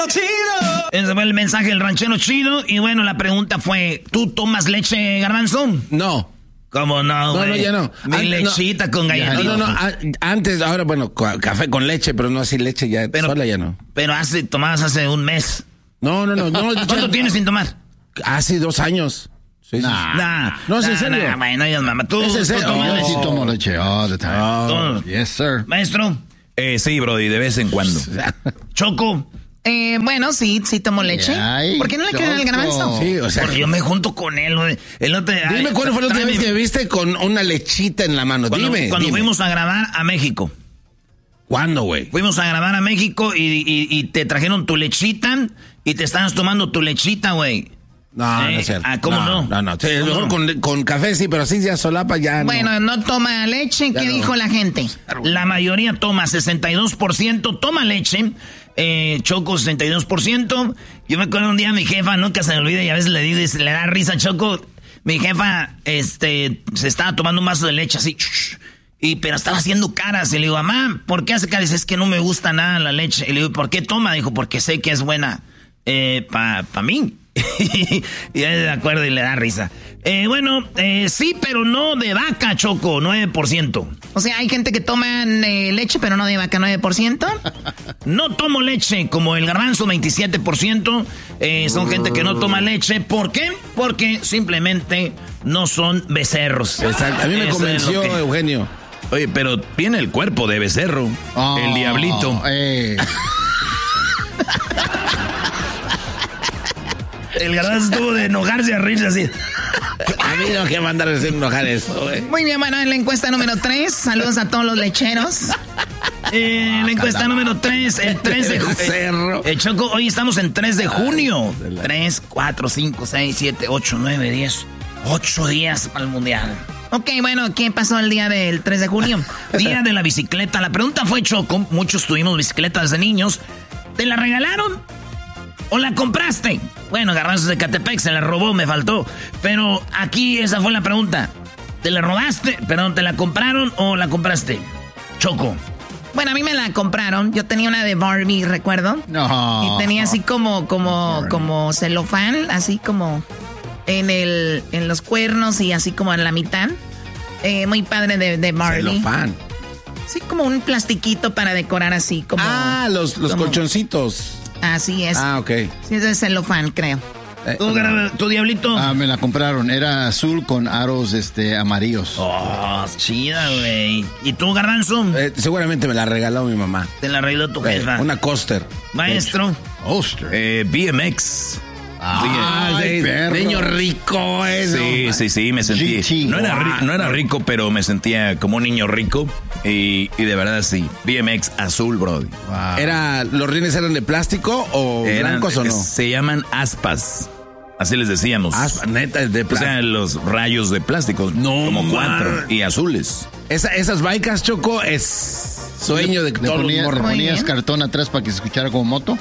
Ese fue el mensaje del ranchero chido. Y bueno, la pregunta fue, ¿tú tomas leche, Garbanzo? No. ¿Cómo no, güey? No, ya no. Mi lechita con galletita. No. Antes, ahora, bueno, café con leche, pero no así leche ya, sola ya no. Pero tomabas hace un mes. No. ¿Cuánto tienes sin tomar? Hace 2 años. Sí. No, es en serio. Bueno, ya, mamá. ¿Tú ¿Es en serio? tomas leche? Sí, tomo leche all the time. Yes, sir. Maestro. Sí, brody, de vez en cuando. Choco. Bueno, sí tomo leche. Ay, ¿por qué no le creen al Garbanzo? Sí, o sea. Porque yo me junto con él, güey. Dime cuándo fue la última vez que me viste con una lechita en la mano. Cuando fuimos a grabar a México. ¿Cuándo, güey? Fuimos a grabar a México y te trajeron tu lechita y te estabas tomando tu lechita, güey. No es cierto. ¿Cómo no? No. Sí, mejor con café sí, pero así ya solapa ya bueno, no toma leche. ¿Qué dijo la gente? La mayoría toma, 62% toma leche. Choco, 62%. Yo me acuerdo un día mi jefa, nunca se me olvida, y a veces le digo y se le da risa, Choco. Mi jefa, se estaba tomando un vaso de leche así, pero estaba haciendo caras. Y le digo, mamá, ¿por qué hace caras? Dice, es que no me gusta nada la leche. Y le digo, ¿por qué toma? Dijo, porque sé que es buena pa' mí. Y él de acuerdo y le da risa. Sí, pero no de vaca, Choco, 9%. O sea, hay gente que toma leche, pero no de vaca, 9%. No tomo leche, como el Garbanzo, 27%. Son gente que no toma leche. ¿Por qué? Porque simplemente no son becerros. Exacto. A mí me convenció, Eugenio. Oye, pero tiene el cuerpo de becerro. El diablito. El Garbanzo estuvo de enojarse a reírse así. A mí no quiero mandar a enojar eso, güey. Muy bien, bueno, en la encuesta número 3, saludos a todos los lecheros. La encuesta número 3, el 3 de junio. Choco, hoy estamos en 3 de junio. 3, 4, 5, 6, 7, 8, 9, 10. 8 días para el mundial. Ok, bueno, ¿qué pasó el día del 3 de junio? Día de la bicicleta. La pregunta fue, Choco, muchos tuvimos bicicletas de niños. ¿Te la regalaron o la compraste? Bueno, Garbanzo de Catepec se la robó, me faltó. Pero aquí esa fue la pregunta. ¿Te la robaste? Perdón, ¿te la compraron o la compraste? Choco. Bueno, a mí me la compraron. Yo tenía una de Barbie, ¿recuerdo? No. Y tenía así como celofán, así como en los cuernos y así como en la mitad. Muy padre de Barbie. Celofán. Sí, como un plastiquito para decorar así como... los colchoncitos. Así es. Ok. Sí, es de celofán, creo. ¿Tu diablito? Me la compraron. Era azul con aros amarillos. Oh, chida, güey. ¿Y tú, Garbanzo? Seguramente me la regaló mi mamá. Te la arregló tu jefa. Una coaster. Maestro. BMX. Perro. Niño rico eso. Sí, me sentí. GT. No era rico, pero me sentía como un niño rico. Y de verdad sí. BMX azul, bro. Wow. ¿Los rines eran de plástico o blancos o no? Se llaman aspas. Así les decíamos. Aspas, neta, de plástico. O sea, los rayos de plástico. No, como 4 y azules. Esas bikes, Choco, es sueño de todos los morros. ¿Ponías cartón atrás para que se escuchara como moto?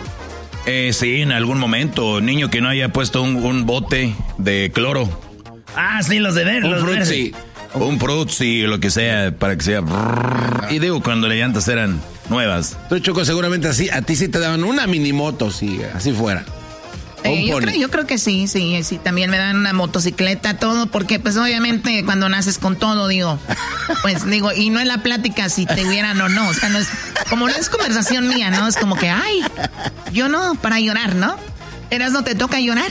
Sí, en algún momento. Niño que no haya puesto un bote de cloro. Sí, los de ver. Un frutzi. Un frutzi, lo que sea, para que sea... Y digo, cuando las llantas eran nuevas. Tú, Choco, seguramente así, a ti sí te daban una mini moto, si así fuera. Yo creo que sí, también me dan una motocicleta, todo, porque pues obviamente cuando naces con todo, pues y no es la plática si te hubieran o no, o sea, no es conversación mía, ¿no? Es como que, yo no, para llorar, ¿no? ¿No te toca llorar?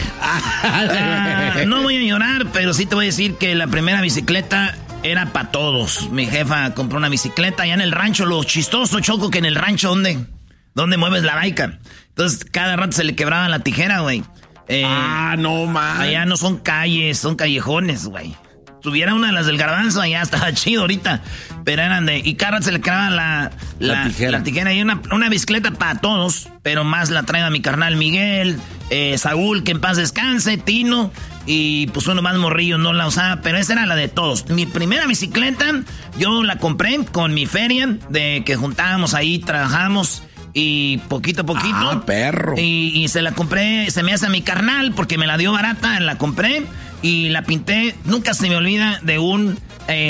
No voy a llorar, pero sí te voy a decir que la primera bicicleta era para todos. Mi jefa compró una bicicleta allá en el rancho, lo chistoso, Choco, que en el rancho, ¿dónde mueves la baica? Entonces, cada rato se le quebraba la tijera, güey. No, man. Allá no son calles, son callejones, güey. Tuviera una de las del Garbanzo, allá estaba chido ahorita. Pero eran y cada rato se le quebraba la tijera. Y una bicicleta para todos, pero más la trae a mi carnal Miguel, Saúl, que en paz descanse, Tino. Y pues uno más morrillo no la usaba, pero esa era la de todos. Mi primera bicicleta, yo la compré con mi feria, de que juntábamos ahí, trabajamos. Y poquito a poquito. Perro. Y se la compré, se me hace a mi carnal porque me la dio barata, la compré y la pinté. Nunca se me olvida de un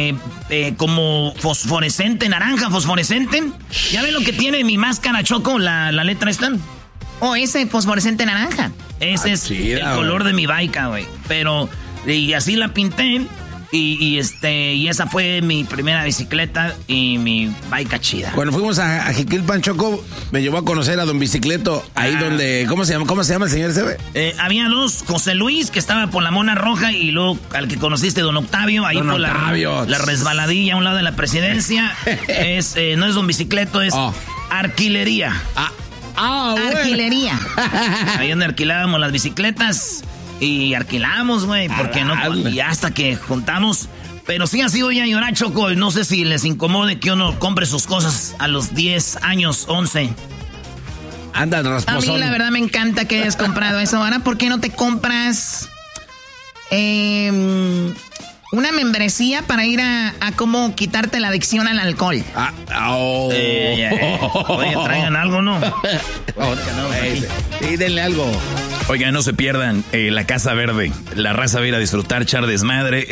como fosforescente, naranja fosforescente. ¿Ya ven lo que tiene mi máscara, Choco? La letra esta. Oh, ese fosforescente naranja. Ese es el color de mi bike, güey. Pero, y así la pinté. Y esa fue mi primera bicicleta y mi bike chida. Cuando fuimos a Jiquilpan, Choco, me llevó a conocer a Don Bicicleto, ahí donde, ¿cómo se llama el señor ese? Había dos, José Luis, que estaba por la Mona Roja, y luego al que conociste, Don Octavio, ahí por la resbaladilla a un lado de la presidencia. No es Don Bicicleto, es Arquilería. Arquilería. Ahí donde alquilábamos las bicicletas. Y alquilamos, güey, porque no, y hasta que juntamos. Pero sí ha sido ya llorar, Choco. No sé si les incomode que uno compre sus cosas a los 10 años, 11. Anda, rasposón. A mí la verdad me encanta que hayas comprado eso. Ahora, ¿por qué no te compras una membresía para ir a cómo quitarte la adicción al alcohol? Oye, traigan algo, ¿no? Sí, denle algo. Oigan, no se pierdan La Casa Verde. La raza va a ir a disfrutar, echar desmadre.